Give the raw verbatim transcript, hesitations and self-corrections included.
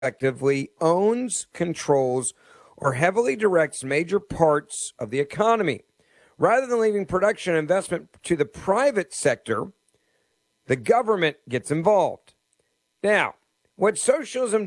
effectively owns, controls, or heavily directs major parts of the economy. Rather than leaving production and investment to the private sector, the government gets involved. Now, what socialism